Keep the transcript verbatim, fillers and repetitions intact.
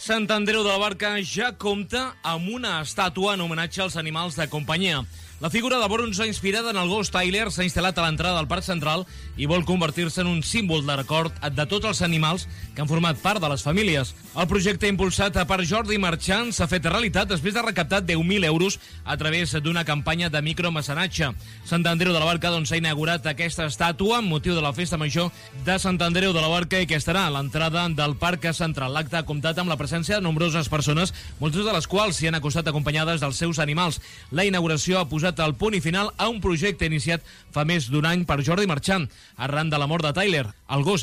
Sant Andreu de la Barca ja compta amb una estàtua en homenatge als animals de companyia. La figura de bronze inspirada en el gos Tyler s'ha instal·lat a l'entrada del Parc Central i vol convertir-se en un símbol de record de tots els animals que han format part de les famílies. El projecte impulsat per Jordi Marchant s'ha fet realitat després de recaptar deu mil euros a través d'una campanya de micromecenatge. Sant Andreu de la Barca doncs, ha inaugurat aquesta estàtua amb motiu de la festa major de Sant Andreu de la Barca i que estarà a l'entrada del Parc Central. L'acte ha comptat amb la presència de nombroses persones, moltes de les quals s'hi han acostat acompanyades dels seus animals. La inauguració ha posat el punt i final a un projecte iniciat fa més d'un any per Jordi Marchant, arran de la mort de Tyler, el gos